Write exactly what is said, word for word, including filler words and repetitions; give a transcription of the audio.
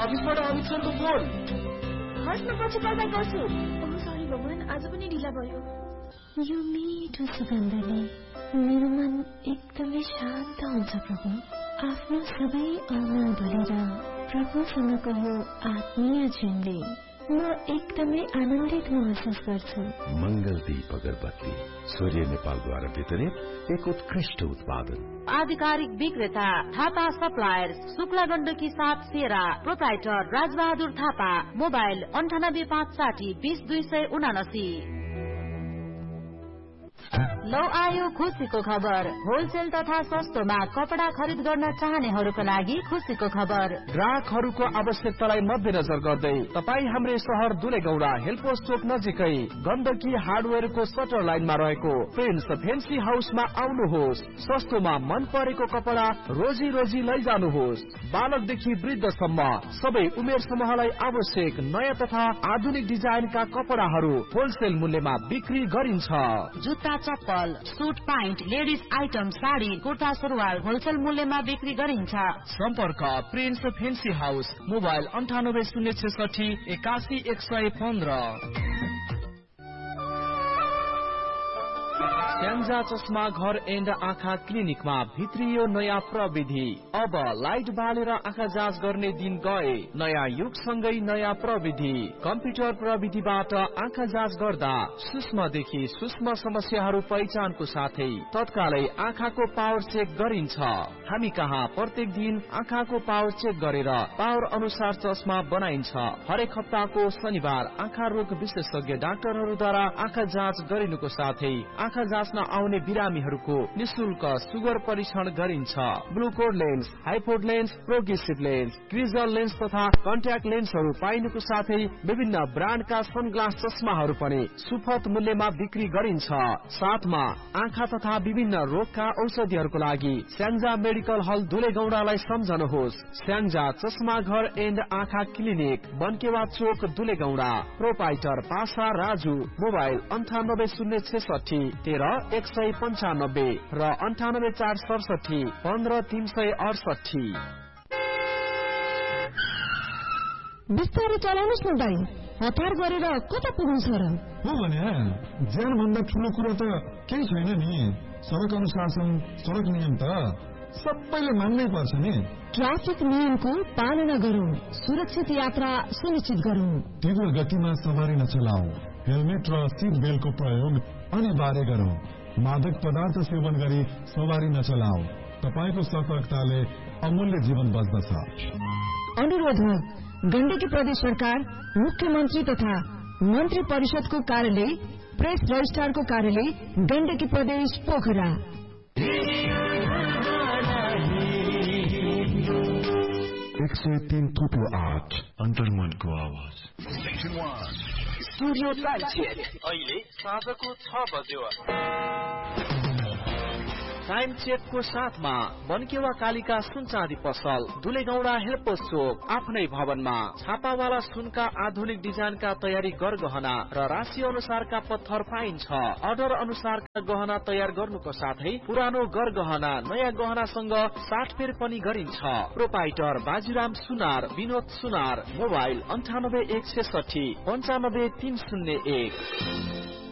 अफिसबाट अमित सरको फोन। हस् म पछि कल ब्याक गर्छु। ओह सरी भगवान, आज पनि ढिला भयो। यो मिठो सुगन्धले मेरो मन एकदमै शान्त हुन्छ प्रभु। आफ्नो सबै आमा भरेर प्रभुसँगको यो आत्मीय क्षणले म एकदमै आनन्दित महसुस गर्छु। मंगल दीप अगरबत्ती सूर्य नेपालद्वारा वितरित एक उत्कृष्ट उत्पादन। आधिकारिक विक्रेता थापा सप्लायर्स, शुक्ला गण्डकी साथ सेरा, प्रोप्राइटर राजबहादुर थापा। मोबाइल अन्ठानब्बे पाँच साठी बीस दुई सय उनासी। लौ आयो खुसीको खबर। होलसेल तथा सस्तोमा कपडा खरिद गर्न चाहनेहरूको लागि खुसीको खबर। ग्राहकहरूको आवश्यकतालाई मध्यनजर गर्दै तपाईँ हाम्रै शहर दुलेगौडा हेल्पोस्ट चोक नजिकै गण्डकी हार्डवेयरको सटर लाइनमा रहेको प्रिन्स फेन्सी हाउसमा आउनुहोस्। सस्तोमा मन परेको कपडा रोजी रोजी लैजानुहोस्। बालकदेखि वृद्धसम्म सबै उमेर समूहलाई आवश्यक नयाँ तथा आधुनिक डिजाइनका कपडाहरू होलसेल मूल्यमा बिक्री गरिन्छ। जुत्ता, चप्पल, suit, pant, ladies item, sari, kurta, सुरुवाल होलसेल मूल्यमा बिक्री गरिन्छ। सम्पर्क प्रिन्स फेन्सी हाउस। मोबाइल अन्ठानब्बे शून्य छेसठी एकासी एक सय पन्ध्र। स्याङ्जा चस्मा घर एन्ड आँखा क्लिनिकमा भित्रियो नयाँ प्रविधि। अब लाइट बालेर आँखा जाँच गर्ने दिन गए। नयाँ युगसँगै नयाँ प्रविधि। कम्प्युटर प्रविधिबाट आँखा जाँच गर्दा सूक्ष्मदेखि सूक्ष्म समस्याहरू पहिचानको साथै तत्कालै आँखाको पावर चेक गरिन्छ। हामी कहाँ प्रत्येक दिन आँखाको पावर चेक गरेर पावर अनुसार चस्मा बनाइन्छ। हरेक हप्ताको शनिबार आँखा रोग विशेषज्ञ डाक्टरहरूद्वारा आँखा जाँच गरिनुको साथै आँखा जाँच्न आउने बिरामीहरूको निशुल्क सुगर परीक्षण गरिन्छ। ग्लुकोड lens, हाइपोड lens, progressive lens, क्रिजल lens तथा कन्ट्याक्ट लेन्सहरू पाइनुको साथै विभिन्न ब्रान्डका सनग्लास चस्माहरू पनि सुपथ मूल्यमा बिक्री गरिन्छ। साथमा आँखा तथा विभिन्न रोगका औषधिहरूको लागि स्याङ्जा मेडिकल हल दुलेगौडालाई सम्झनुहोस्। स्याङ्जा चस्मा घर एन्ड आँखा क्लिनिक, बनकेवा चोक, दुलेगौडा। प्रोपाइटर पासा राजु। मोबाइल अन्ठानब्बे शून्य छेसठी तेह्र एक सय पन्चानब्बे र अन्ठानब्बे चार सडसठी पन्ध्र तीन सय अडसठी। बिस्तारै चलाउनुहोस् न दाइ, हतार गरेर कता पुग्नु छ र? हो भने ज्यान भन्दा ठुलो कुरो त केही छैन नि। सडक अनुशासन, सडक नियम त सबैले मान्नै पर्छ नि। ट्राफिक नियमको पालना गरौं, सुरक्षित यात्रा सुनिश्चित गरौं। तीव्र गतिमा सवारी नचलाऊ, हेलमेट र सिट बेल्टको प्रयोग अनिवार्य गरौं। मादक पदार्थ सेवन गरी सवारी नचलाऊ, तपाईको सतर्कताले अमूल्य जीवन बच्दछ। अनुरोध हो, गण्डकी प्रदेश सरकार, मुख्यमन्त्री तथा मन्त्री परिषदको कार्यालय, प्रेस रजिस्ट्रारको कार्यालय, गण्डकी प्रदेश पोखरा। एक सय तीन थुप्रो आठ अन्तर्मनको आवाज। स्टुडियो अहिले साँझको छ बज्यो। टाइम चेकको साथमा बनकेवा कालिका सुन चाँदी पसल, दुलेगौडा हेल्पोस चोक, आफ्नै भवनमा छापावाला सुनका आधुनिक डिजाइनका तयारी गरगहना र राशि अनुसारका पत्थर पाइन्छ। अर्डर अनुसारका गहना तयार गर्नुको साथै पुरानो गरगहना नयाँ गहनासँग साटफेर पनि गरिन्छ। प्रोपाइटर बाजीराम सुनार, विनोद सुनार। मोबाइल अन्ठानब्बे एक छेसठी पन्चानब्बे तीन शून्य एक।